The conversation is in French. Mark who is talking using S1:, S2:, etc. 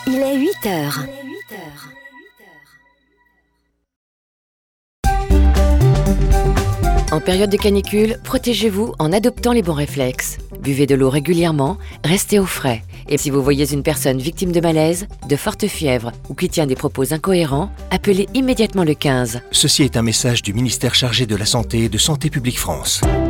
S1: Il est 8 heures.
S2: En période de canicule, protégez-vous en adoptant les bons réflexes. Buvez de l'eau régulièrement, restez au frais. Et si vous voyez une personne victime de malaise, de forte fièvre ou qui tient des propos incohérents, appelez immédiatement le 15.
S3: Ceci est un message du ministère chargé de la Santé et de Santé publique France.